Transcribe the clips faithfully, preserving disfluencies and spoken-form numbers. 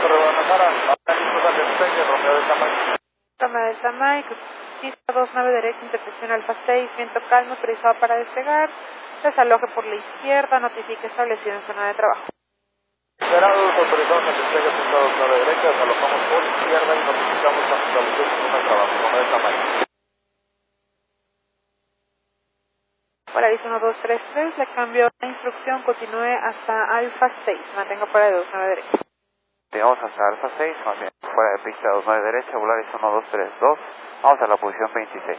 Torre Guadalajara, ahora listo también Peña, Romeo del Tamayo. Romeo del Tamayo, pista dos nueve derecha, intersección Alfa seis, viento calmo, autorizado para despegar, desaloje por la izquierda, notifique establecido en zona de trabajo. Esperados, autorizados a despegue pista dos nueve derecha, desalojamos por izquierda y notificamos a establecido en zona de trabajo, Romeo del Tamayo. Polaris uno dos tres tres, le cambio la instrucción, continúe hasta Alfa seis, mantenga fuera de dos nueve derecha. Vamos hasta Alfa seis, mantenga fuera de pista dos nueve derecha, Polaris uno dos tres dos, vamos a la posición veintiséis.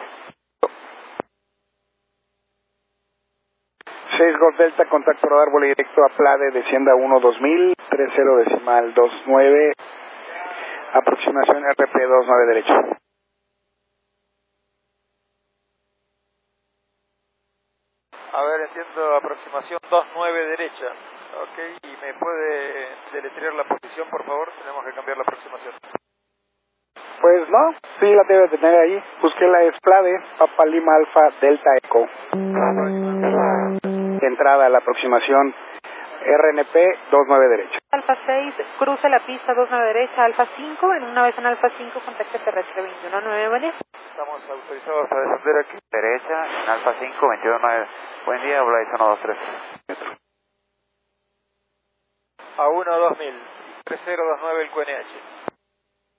seis Golf Delta, contacto radar, vuelo directo a Plade, descienda uno dos mil, treinta decimal dos nueve, aproximación R P dos nueve derecha. A ver, entiendo, aproximación dos nueve derecha. Ok, ¿y me puede deletrear la posición, por favor? Tenemos que cambiar la aproximación. Pues no, sí la debe de tener ahí. Búsquela, es Plade, Papa Lima Alfa Delta Eco. Entrada a la aproximación R N P dos nueve derecha. Alfa seis, cruce la pista dos nueve derecha, Alfa cinco, en una vez en Alfa cinco, contacte terrestre veintiuno nueve, buen día. Estamos autorizados a descender aquí. Derecha, en Alfa cinco, veintiuno nueve. Buen día, Polaris uno dos tres. A uno dos mil, tres cero dos nueve el Q N H.